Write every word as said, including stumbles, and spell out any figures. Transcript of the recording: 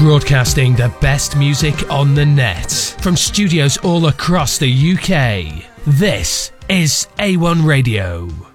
Broadcasting the best music on the net from studios all across the U K. This is A one Radio.